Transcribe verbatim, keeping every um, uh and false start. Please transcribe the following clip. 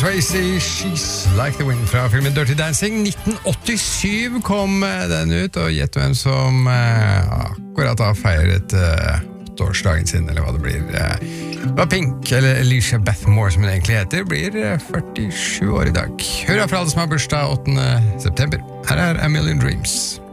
Swayze, She's Like the Wind fra filmen Dirty Dancing. nitten åttisju kom den ut, og gjett hvem som eh, akkurat har feiret eh, åtteårsdagen sin, eller hva det blir. Det var Pink, eller Alicia Beth Moore som hun egentlig heter, blir førtisju år i dag. Hurra for alle som har bursdag åttende september. Her er A Million Dreams.